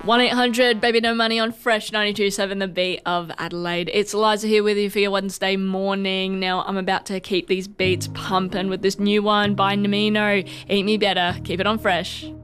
1-800 Baby No Money on Fresh 92.7 The Beat of Adelaide. It's Eliza here with you for your Wednesday morning. Now I'm about to keep these beats pumping with this new one by Namino, Eat Me Better. Keep it on Fresh.